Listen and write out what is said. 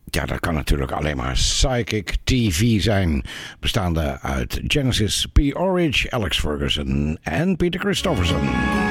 Ja, dat kan natuurlijk alleen maar Psychic TV zijn. Bestaande uit Genesis, P. Orridge, Alex Ferguson en Peter Christopherson.